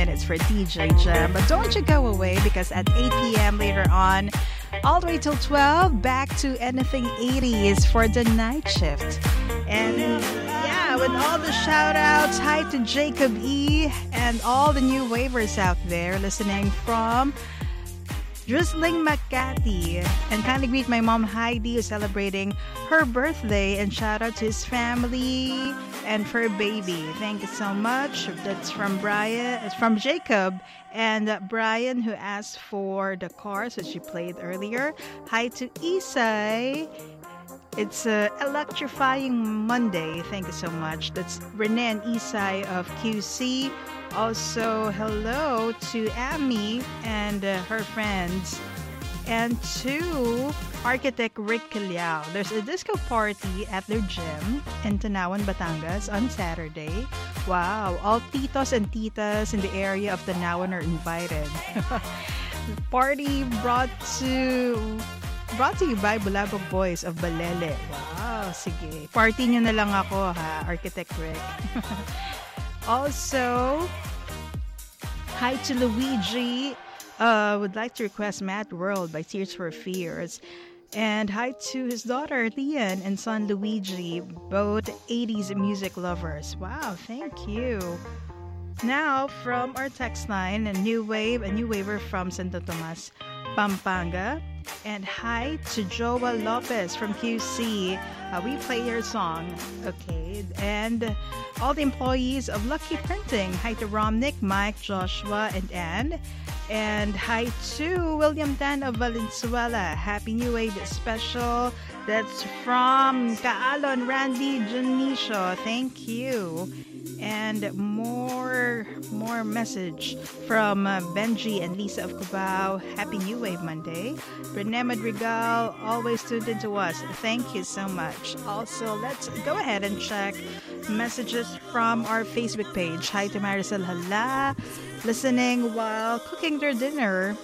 minutes for DJ Jam. But don't you go away because at 8 p.m. later on, all the way till 12, back to anything 80s for the night shift. And yeah, with all the shout outs, hi to Jacob E. and all the new wavers out there listening from Drizzling Makati. And kindly greet my mom Heidi who's celebrating her birthday, and shout out to his family and fur baby. Thank you so much. That's from Brian. It's from Jacob and Brian who asked for the cars that she played earlier. Hi to Isai. It's electrifying Monday. Thank you so much. That's Renee and Isai of QC. Also, hello to Amy and her friends. And to architect Rick Caliao. There's a disco party at their gym in Tanawan, Batangas on Saturday. Wow, all titos and titas in the area of Tanawan are invited. Party brought to you by Bulabog Boys of Balele. Wow, sige. Party nyo na lang ako ha, Architect Rick. Also, hi to Luigi. Would like to request Mad World by Tears for Fears. And hi to his daughter Lian and son Luigi, both 80s music lovers. Wow, thank you. Now, from our text line, a new waver from Santo Tomas, Pampanga. And hi to Joa Lopez from QC. We play your song. Okay. And all the employees of Lucky Printing. Hi to Romnick, Mike, Joshua, and Anne. And hi to William Dan of Valenzuela. Happy New Wave special. That's from Kaalon, Randy, Janicio. Thank you. And more message from Benji and Lisa of Cubao. Happy New Wave Monday. Rene Madrigal, always tuned into us. Thank you so much. Also, let's go ahead and check messages from our Facebook page. Hi to Marisol Hala, listening while cooking their dinner.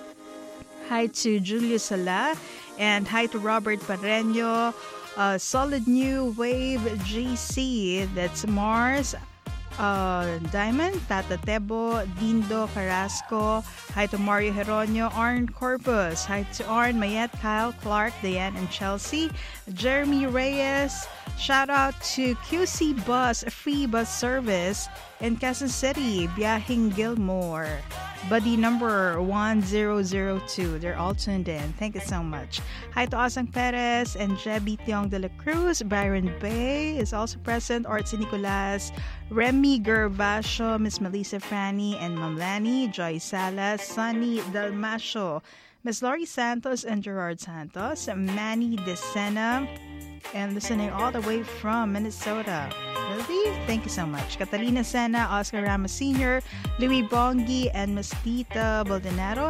Hi to Julius Hala, and hi to Robert Pareño. Solid New Wave GC. That's Mars, Diamond, Tata Tebo, Dindo Carrasco. Hi to Mario Heronio, Arn Corpus. Hi to Arn, Mayet, Kyle, Clark, Diane, and Chelsea. Jeremy Reyes. Shout out to QC Bus, a free bus service in Quezon City, Biahing Gilmore. Buddy number 1002. They're all tuned in. Thank you so much. Hi to Asang Perez and Jebby Tiong de la Cruz. Byron Bay is also present. Artsy Nicolas, Remy Gervasio, Miss Melissa Franny, and Mamlani, Joy Salas, Sunny Dalmasio, Miss Lori Santos and Gerard Santos, Manny DeSena, and listening all the way from Minnesota. Really? Thank you so much. Catalina Sena, Oscar Ramos Sr., Louis Bongi, and Miss Tita Baldonado.